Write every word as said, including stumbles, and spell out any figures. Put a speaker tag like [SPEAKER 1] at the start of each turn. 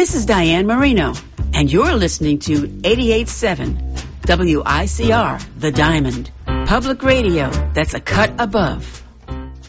[SPEAKER 1] This is Diane Marino, and you're listening to eighty-eight point seven W I C R, The Diamond. Public radio that's a cut above.